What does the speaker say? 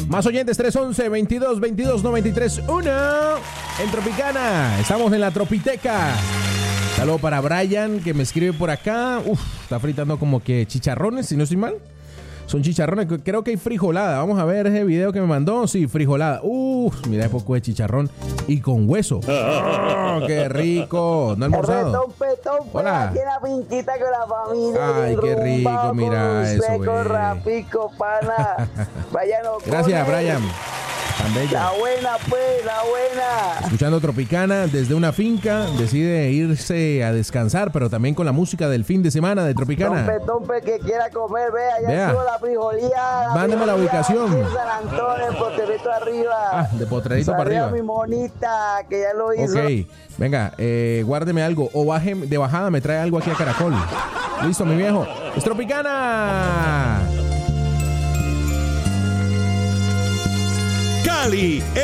Más oyentes, 311-22-22-93-1. En Tropicana. Estamos en la Tropiteca. Saludo para Brian, que me escribe por acá. Está fritando como que chicharrones, si no estoy mal. Son chicharrones, creo que hay frijolada. Vamos a ver ese video que me mandó. Sí, frijolada. Mira, hay poco de chicharrón y con hueso. ¡Qué rico! ¿No ha almorzado? Hola. Aquí en la finquita con la familia. Ay, qué rico, mira eso, con Rapico, pana. Vayan. Gracias, Brian. Tan bello. La buena, pues, la buena. Escuchando Tropicana desde una finca, decide irse a descansar, pero también con la música del fin de semana de Tropicana. Tompe, que quiera comer, vea, ya la frijolía. Mándeme la ubicación. San Antonio, en Potrerito arriba. De Potrerito para arriba. Mi monita, que ya lo hizo. Ok, venga, guárdeme algo, o de bajada me trae algo aquí a Caracol. Listo, mi viejo. ¡Es Tropicana! Cali